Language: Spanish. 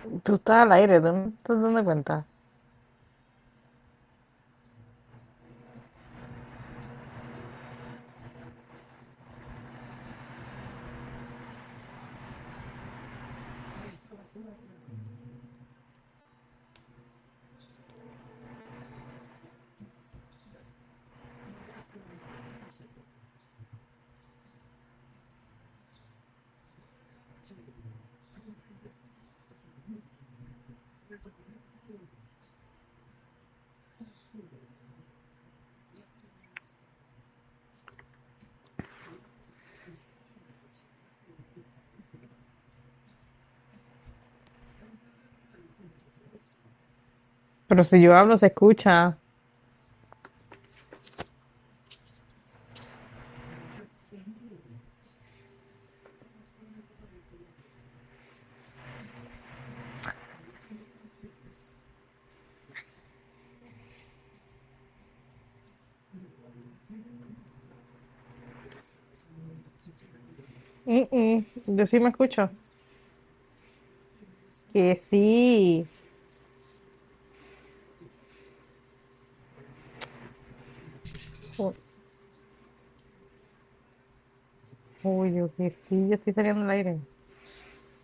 Tú estás al aire, ¿tú no te estás dando cuenta? Pero si yo hablo, se escucha. Yo sí me escucho. Que sí. U- Uy, yo que sí, yo estoy saliendo al aire.